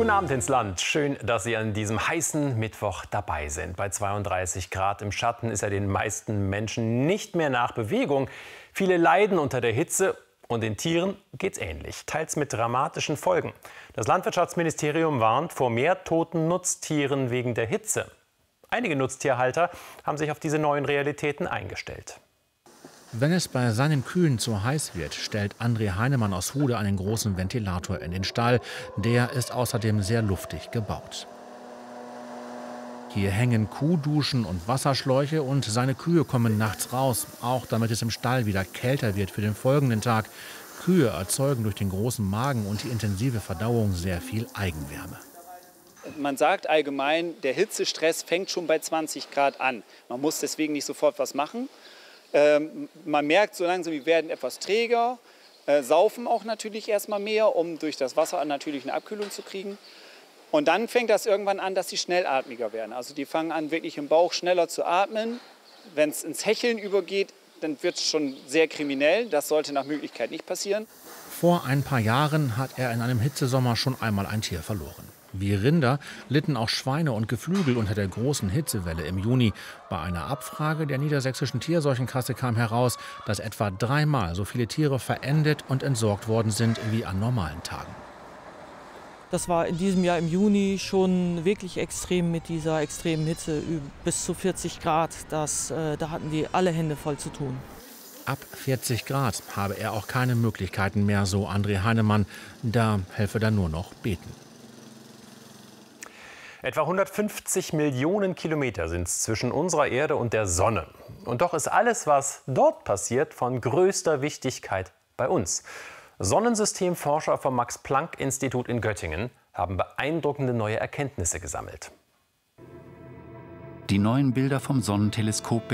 Guten Abend ins Land. Schön, dass Sie an diesem heißen Mittwoch dabei sind. Bei 32 Grad im Schatten ist ja den meisten Menschen nicht mehr nach Bewegung. Viele leiden unter der Hitze und den Tieren geht's ähnlich, teils mit dramatischen Folgen. Das Landwirtschaftsministerium warnt vor mehr toten Nutztieren wegen der Hitze. Einige Nutztierhalter haben sich auf diese neuen Realitäten eingestellt. Wenn es bei seinen Kühen zu heiß wird, stellt André Heinemann aus Hude einen großen Ventilator in den Stall. Der ist außerdem sehr luftig gebaut. Hier hängen Kuhduschen und Wasserschläuche und seine Kühe kommen nachts raus, auch damit es im Stall wieder kälter wird für den folgenden Tag. Kühe erzeugen durch den großen Magen und die intensive Verdauung sehr viel Eigenwärme. Man sagt allgemein, der Hitzestress fängt schon bei 20 Grad an. Man muss deswegen nicht sofort was machen. Man merkt so langsam, wir werden etwas träger, saufen auch natürlich erstmal mehr, um durch das Wasser natürlich eine Abkühlung zu kriegen. Und dann fängt das irgendwann an, dass sie schnellatmiger werden. Also die fangen an, wirklich im Bauch schneller zu atmen. Wenn es ins Hecheln übergeht, dann wird es schon sehr kriminell. Das sollte nach Möglichkeit nicht passieren. Vor ein paar Jahren hat er in einem Hitzesommer schon einmal ein Tier verloren. Wie Rinder litten auch Schweine und Geflügel unter der großen Hitzewelle im Juni. Bei einer Abfrage der Niedersächsischen Tierseuchenkasse kam heraus, dass etwa 3-mal so viele Tiere verendet und entsorgt worden sind wie an normalen Tagen. Das war in diesem Jahr im Juni schon wirklich extrem mit dieser extremen Hitze, bis zu 40 Grad. Da hatten die alle Hände voll zu tun. Ab 40 Grad habe er auch keine Möglichkeiten mehr, so André Heinemann. Da helfe dann nur noch beten. Etwa 150 Millionen Kilometer sind es zwischen unserer Erde und der Sonne. Und doch ist alles, was dort passiert, von größter Wichtigkeit bei uns. Sonnensystemforscher vom Max-Planck-Institut in Göttingen haben beeindruckende neue Erkenntnisse gesammelt. Die neuen Bilder vom Sonnenteleskop